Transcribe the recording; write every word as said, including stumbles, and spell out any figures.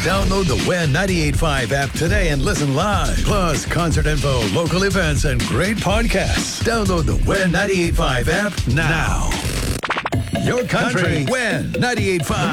Download the Win ninety-eight point five app today and listen live. Plus, concert info, local events, and great podcasts. Download the Win ninety-eight point five app now. Your country, Win ninety-eight point five.